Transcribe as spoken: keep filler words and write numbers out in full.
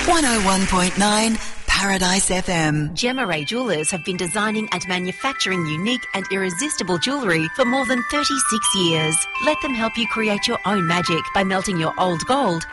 one oh one point nine Paradise F M. Gemma Ray Jewellers have been designing and manufacturing unique and irresistible jewellery for more than thirty-six years. Let them help you create your own magic by melting your old gold